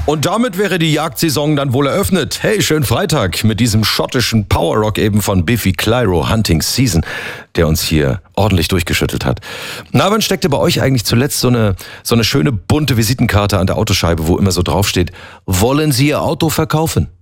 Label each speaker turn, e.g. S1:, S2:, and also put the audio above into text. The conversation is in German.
S1: Und damit wäre die Jagdsaison dann wohl eröffnet. Hey, schönen Freitag mit diesem schottischen Powerrock eben von Biffy Clyro, Hunting Season, der uns hier ordentlich durchgeschüttelt hat. Na, wann steckte bei euch eigentlich zuletzt so eine schöne bunte Visitenkarte an der Autoscheibe, wo immer so draufsteht: Wollen Sie Ihr Auto verkaufen?